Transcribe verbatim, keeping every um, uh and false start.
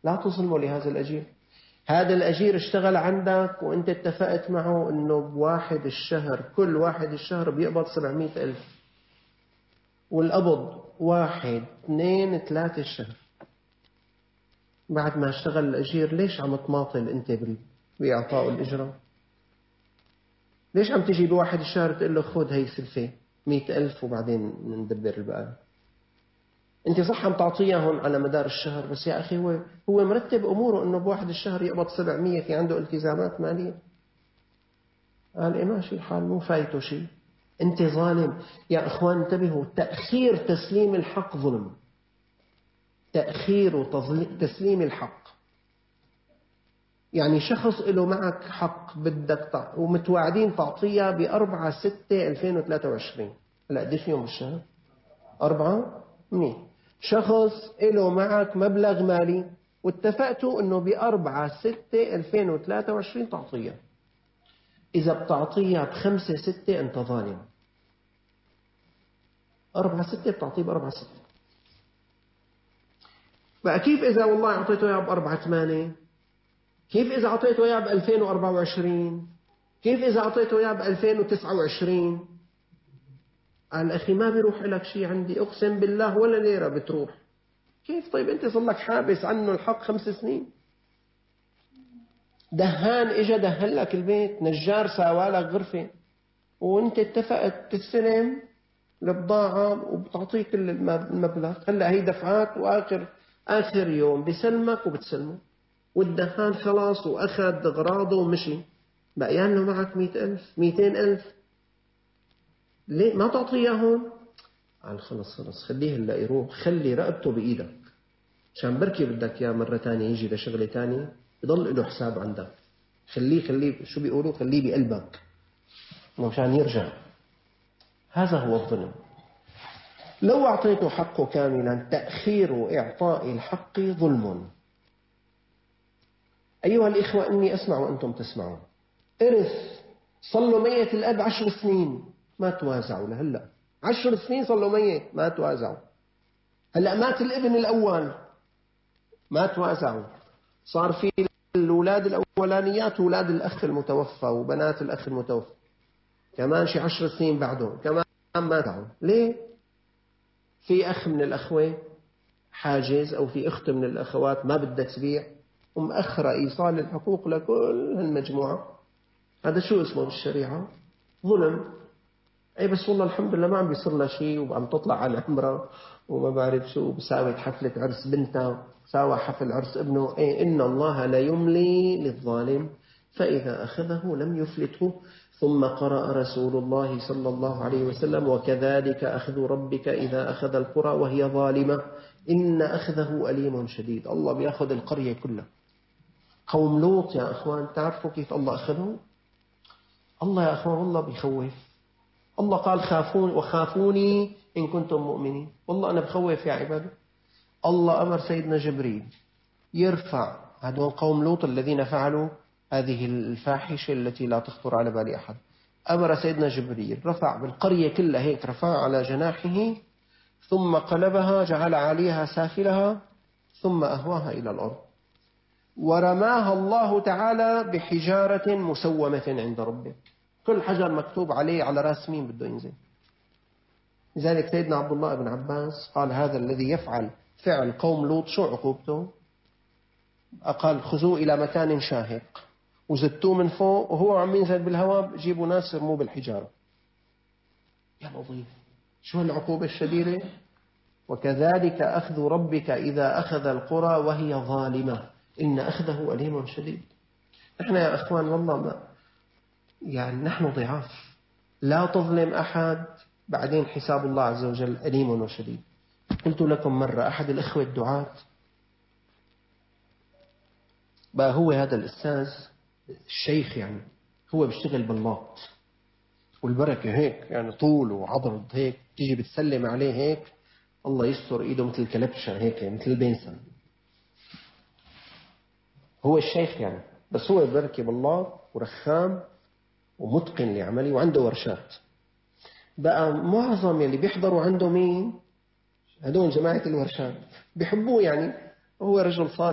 لا تظلموا لهذا الأجير. هذا الأجير اشتغل عندك وانت اتفقت معه انه بواحد الشهر كل واحد الشهر بيقبض سبعمائة ألف، والقبض واحد اثنين ثلاثة الشهر. بعد ما اشتغل الأجير ليش عم تماطل انت بإعطاء الإجرة؟ ليش عم تجي بواحد الشهر تقول له خذ هي سلفة مئة ألف وبعدين ندبر البقى؟ انت صح عم تعطيهم على مدار الشهر، بس يا أخي هو هو مرتب أموره انه بواحد الشهر يقبض سبعمية، في عنده التزامات مالية. قال إيه ماشي الحال، مو فايته شيء. انت ظالم يا اخوان. انتبهوا، تأخير تسليم الحق ظلم. تأخير تسليم الحق يعني شخص له معك حق بدك تع... ومتواعدين تعطيها بأربعة ستة ألفين وثلاثة وعشرين. هلا قديش يوم بالشهر؟ أربعة منيح. شخص له معك مبلغ مالي واتفقتوا انه بأربعة ستة ألفين وثلاثة وعشرين تعطيها. إذا بتعطيها بخمسة ستة أنت ظالم. أربعة ستة بتعطيه بأربعة ستة. بقى كيف إذا والله أعطيته إياه بأربعة ثمانية؟ كيف إذا أعطيته إياه بألفين وأربعة وعشرين؟ كيف إذا أعطيته إياه بألفين وتسعة وعشرين؟ قال أخي ما بيروح لك شيء عندي، أقسم بالله ولا ليرة بتروح. كيف طيب أنت صار لك حابس عنه الحق خمس سنين؟ دهان إجا دهن لك البيت، نجار ساوالك غرفة، وأنت اتفقت تستلم البضاعة وبتعطيه كل المبلغ. هلا هي دفعات وآخر آخر يوم بسلمك وبتسلمه، والدهان خلاص وأخذ أغراضه ومشي، بقيان له معك مئة ألف مئتين ألف. ليه ما تعطيه هون؟ قال خلص خلص خليه هلا يروح، خلي رقبته بإيدك عشان بركي بدك يا مرة تانية يجي لشغلة تانية يضل له حساب عندك. خليه خليه شو بيقولوا، خليه بقلبك مشان يرجع. هذا هو الظلم. لو أعطيته حقه كاملا، تأخير إعطاء الحق ظلم. أيها الإخوة إني أسمع وأنتم تسمعون. إرث صلوا ميت الأب عشر سنين ما توازعوا لهلا. عشر سنين صلوا ميت ما توازعوا. هلا مات الابن الأول ما توازعوا. صار في الأولاد الأولانيات أولاد الأخ المتوفى وبنات الأخ المتوفى، كمان شي عشر سنين بعدهم كمان ما توازعوا. ليه؟ في أخ من الأخوة حاجز أو في أخت من الأخوات ما بدها تبيع ومأخرة إيصال الحقوق لكل هالمجموعة. هذا شو اسمه بالشريعة؟ ظلم. أي بس والله الحمد لله ما عم بيصير لها شيء وعم تطلع على عمرة وما بعرف شو، بساوي حفلة عرس بنتها، ساوى حفل عرس ابنه. أي إن الله لا يملي للظالم فإذا أخذه لم يفلته. ثم قرأ رسول الله صلى الله عليه وسلم وكذلك أخذ ربك إذا أخذ القرى وهي ظالمة إن أخذه أليم شديد. الله بيأخذ القرية كلها. قوم لوط يا أخوان تعرفوا كيف الله أخذه؟ الله يا أخوان والله بيخوف. الله قال خافون وخافوني إن كنتم مؤمنين. والله أنا بخوف يا عبادي. الله أمر سيدنا جبريل يرفع هذول قوم لوط الذين فعلوا هذه الفاحشة التي لا تخطر على بال أحد. أمر سيدنا جبريل رفع بالقرية كلها هيك، رفع على جناحه ثم قلبها جعل عليها سافلها ثم أهواها إلى الأرض، ورماها الله تعالى بحجارة مسومة عند ربك. كل حجر مكتوب عليه على رأس مين بده ينزل. لذلك سيدنا عبد الله بن عباس قال هذا الذي يفعل فعل قوم لوط شو عقوبته؟ قال خذوه إلى مكان شاهق وزدتوه من فوق وهو عم ينزل بالهواء جيبوا ناس رموه بالحجارة. يا لطيف شو العقوبة الشديدة. وكذلك أخذ ربك إذا أخذ القرى وهي ظالمة إن أخذه أليم شديد. نحن يا أخوان والله ما يعني نحن ضعاف. لا تظلم أحد بعدين حساب الله عز وجل أليم وشديد. قلت لكم مرة أحد الإخوة الدعاة بقى هو هذا الأستاذ الشيخ يعني هو بيشتغل باللاط والبركة هيك يعني طول وعضرض هيك، تيجي بتسلم عليه هيك الله يستر إيده مثل كلبشة هيك مثل البنسن. هو الشيخ يعني بس هو بركة باللاط ورخام ومتقن لعمله وعنده ورشات. بقى معظم اللي بيحضروا عنده مين؟ هدول جماعة الورشات بيحبوه يعني هو رجل صالح.